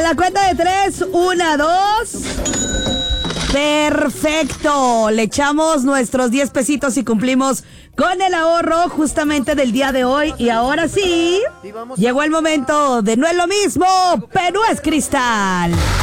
la cuenta de 3, 1, 2. Perfecto. Le echamos nuestros 10 pesitos y cumplimos con el ahorro justamente del día de hoy. Y ahora sí, llegó el momento de No es lo mismo, pero es cristal.